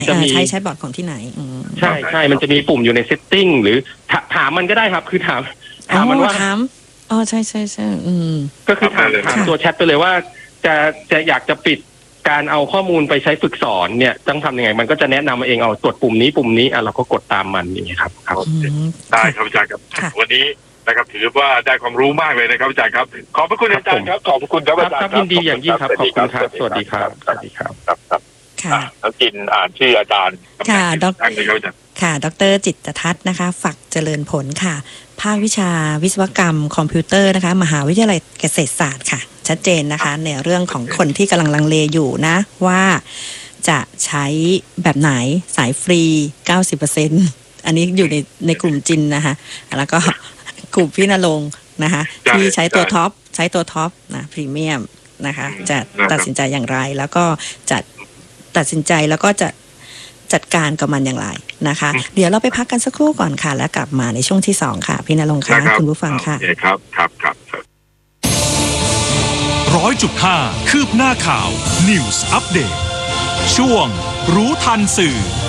จะมีใช้แชทบอทของที่ไหนใช่มันจะมีปุ่มอยู่ในเซตติ้งหรือถามมันก็ได้ครับคือถามมันว่าใช่ก็คือถามตัวแชทไปเลยว่าจะอยากจะปิดการเอาข้อมูลไปใช้ฝึกสอนเนี่ยต้องทำยังไงมันก็จะแนะนำมาเองเอากดปุ่มนี้เราก็กดตามมันอย่างเงี้ยครับได้ครับอาจารย์ครับวันนี้นะครับถือว่าได้ความรู้มากเลยนะครับอาจารย์ครับขอบพระคุณอาจารย์ครับขอบคุณครับอาจารย์ครับยินดีอย่างยิ่งครับขอบคุณครับสวัสดีครับสวัสดีครับค่ะแล้วกินอ่านชื่ออาจารย์ค่ะดร.จิตรทัศน์นะคะฝักเจริญผลค่ะภาควิชาวิศวกรรมคอมพิวเตอร์นะคะมหาวิทยาลัยเกษตรศาสตร์ค่ะชัดเจนนะคะในเรื่องของคนที่กำลังลังเลอยู่นะว่าจะใช้แบบไหนสายฟรี 90% อันนี้อยู่ในกลุ่มจินนะคะแล้วก็กลุ่มพี่ณรงค์นะคะที่ใช้ตัวท็อปนะพรีเมียมนะคะจะตัดสินใจอย่างไรแล้วก็จะตัดสินใจแล้วก็จะจัดการกับมันอย่างไรนะคะเดี๋ยวเราไปพักกันสักครู่ก่อนค่ะแล้วกลับมาในช่วงที่2ค่ะพี่ณรงค์ค่ะคุณผู้ฟังค่ะครับ 100.5 คืบหน้าข่าว News Update ช่วงรู้ทันสื่อ